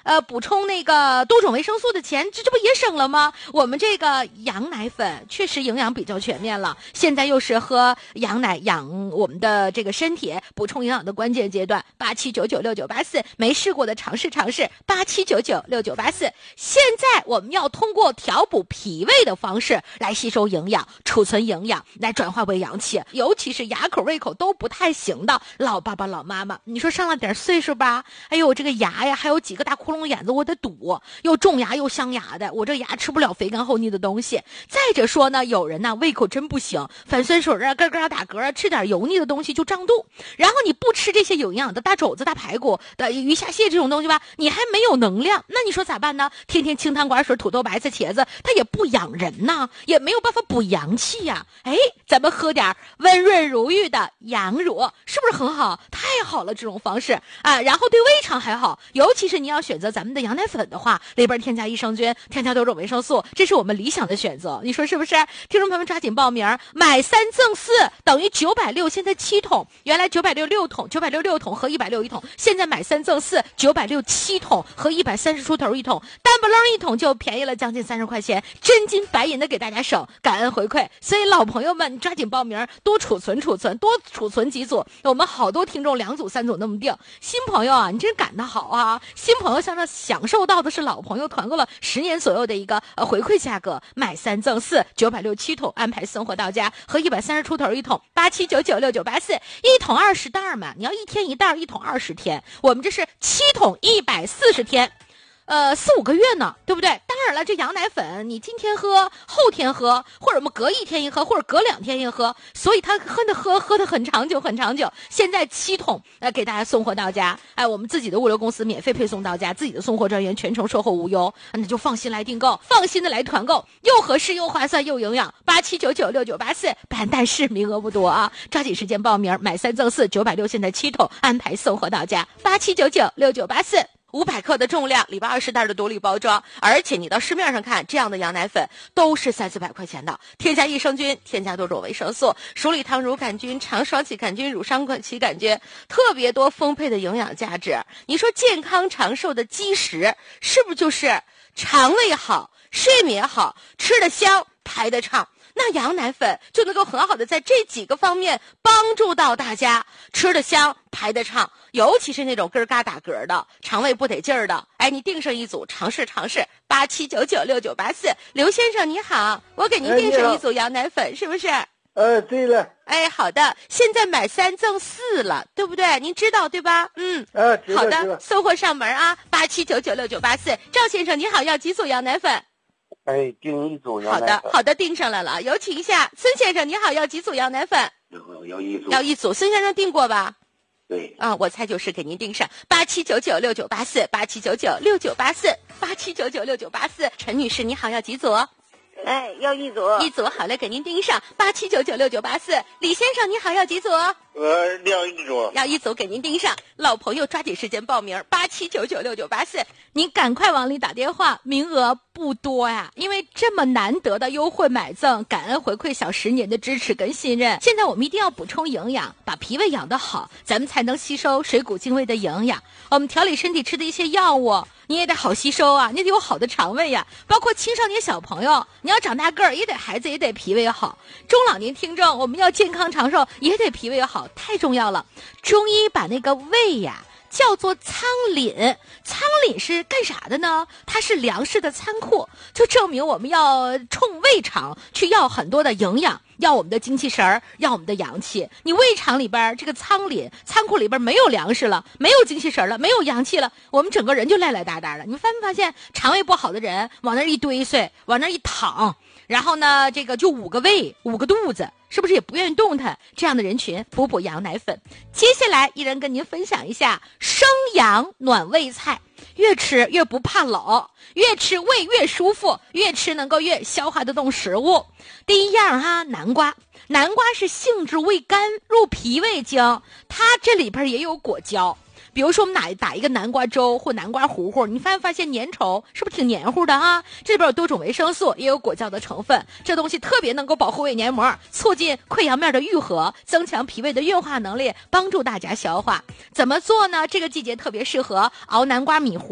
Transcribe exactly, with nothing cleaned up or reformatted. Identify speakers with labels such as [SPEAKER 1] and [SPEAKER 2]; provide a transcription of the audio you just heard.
[SPEAKER 1] 呃补充那个多种维生素的钱，这这不也省了吗？我们这个羊奶粉确实营养比较全面了，现在又是喝羊奶养我们的这个身体，补充营养的关键阶段，八七九九六九八四，没试过的尝试尝试，八七九九六九八四。现在我们要通过调补脾胃的方式来吸收营养，储存营养，来转化为阳气，尤其是牙口胃口都不太行的老爸爸老妈妈，你说上了点岁数吧，哎呦我这个牙呀还有几个大窟窿眼子我得堵，又种牙又镶牙的，我这牙吃不了肥甘厚腻的东西。再者说呢，有人呢胃口真不行，反酸水啊咯咯打嗝啊，吃点油腻的东西就胀肚，然后你不吃这些有营养的大肘子大排骨的鱼虾蟹这种东西吧，你还没有能量，那你说咋办呢？天天清汤寡水土豆白菜茄子它也不养人呐，也没有办法补阳气呀。哎，咱们喝点温润如玉的羊乳是不是很好？太好了，这种方式啊，然后对胃肠还好，尤其是你要选择咱们的羊奶粉的话，里边添加益生菌，添加多种维生素，这是我们理想的选择，你说是不是？听众朋友们抓紧报名，买三赠四等于九百六，现在七桶，原来九百六六桶，九百六六桶和一百六一桶，现在买三赠四，九百六七桶和一百三十出头一桶，单不楞一桶就便宜了将近三十块钱，真金白银的给大家省，感恩回馈。所以老朋友们抓紧报名，多储存储存，多储存几组，我们好多听众两组三组那么定。新朋友啊，你真赶得好啊！新朋友像这享受到的是老朋友团购了十年左右的一个呃回馈价格，买三赠四，九百六七桶安排送货到家，和一百三十出头一桶，八七九九六九八四，一桶二十袋嘛，你要一天一袋，一桶二十天，我们这是七桶一百四十天。呃，四五个月呢，对不对？当然了，这羊奶粉你今天喝，后天喝，或者我们隔一天一喝，或者隔两天一喝，所以它喝的喝喝的很长久，很长久。现在七桶呃给大家送货到家，哎，我们自己的物流公司免费配送到家，自己的送货专员全程售后无忧，那就放心来订购，放心的来团购，又合适又划算又营养。八七九九六九八四，但是名额不多啊，抓紧时间报名，买三赠四，九百六现在七桶安排送货到家，八七九九六九八四。五百克的重量，里边二十袋的独立包装，而且你到市面上看，这样的羊奶粉都是三四百块钱的，添加益生菌，添加多种维生素，鼠李糖乳杆菌、肠双歧杆菌、乳商歧杆菌，特别多丰沛的营养价值。你说健康长寿的基石，是不是就是肠胃好、睡眠好、吃得香、排得畅？那羊奶粉就能够很好的在这几个方面帮助到大家，吃得香排得畅，尤其是那种咯嘎打嗝的肠胃不得劲儿的，哎，你订上一组尝试尝试，八七九九六九八四。刘先生你好，我给您订上一组羊奶粉，是不是？
[SPEAKER 2] 呃，对了，
[SPEAKER 1] 哎，好的，现在买三赠四了，对不对？您知道对吧？嗯，
[SPEAKER 2] 啊，知道
[SPEAKER 1] 好
[SPEAKER 2] 知道
[SPEAKER 1] 的，送货上门啊，八七九九六九八四。赵先生你好，要几组羊奶粉？
[SPEAKER 2] 哎，订一组羊
[SPEAKER 1] 好
[SPEAKER 2] 奶粉。
[SPEAKER 1] 的好的，订上来了，有请一下孙先生你好，要几组羊奶粉？
[SPEAKER 2] 要要一组。
[SPEAKER 1] 要一组，孙先生订过吧？
[SPEAKER 2] 对。
[SPEAKER 1] 啊，我猜就是给您订上八七九九六九八四，八七九九六九八四，八七九九六九八四。陈女士你好，要几组？
[SPEAKER 3] 哎，要一组。
[SPEAKER 1] 一组，好嘞，给您订上八七九九六九八四。李先生你好，要几组？
[SPEAKER 2] 呃，要一组。
[SPEAKER 1] 要一组，给您订上。老朋友抓紧时间报名，八七九九六九八四。您赶快往里打电话，名额不多呀，因为这么难得的优惠买赠，感恩回馈小十年的支持跟信任。现在我们一定要补充营养，把脾胃养得好，咱们才能吸收水谷精微的营养。我们调理身体吃的一些药物，你也得好吸收啊，你得有好的肠胃呀。包括青少年小朋友，你要长大个儿，也得孩子也得脾胃好。中老年听众，我们要健康长寿，也得脾胃好，太重要了。中医把那个胃呀叫做仓廪，仓廪是干啥的呢？它是粮食的仓库，就证明我们要冲胃肠去要很多的营养，要我们的精气神儿，要我们的阳气。你胃肠里边这个仓廪仓库里边没有粮食了，没有精气神了，没有阳气了，我们整个人就赖赖哒哒的。你发没发现肠胃不好的人往那一堆碎，往那一躺，然后呢这个就五个胃五个肚子，是不是也不愿意动弹？这样的人群补补羊奶粉。接下来一人跟您分享一下生阳暖胃菜，越吃越不怕老，越吃胃越舒服，越吃能够越消化得动食物。第一样哈，南瓜。南瓜是性质味甘，入脾胃经，它这里边也有果胶。比如说我们打打一个南瓜粥或南瓜糊糊，你发没发现粘稠是不是挺黏糊的啊？这里边有多种维生素，也有果胶的成分，这东西特别能够保护胃黏膜，促进溃疡面的愈合，增强脾胃的运化能力，帮助大家消化。怎么做呢？这个季节特别适合熬南瓜米糊。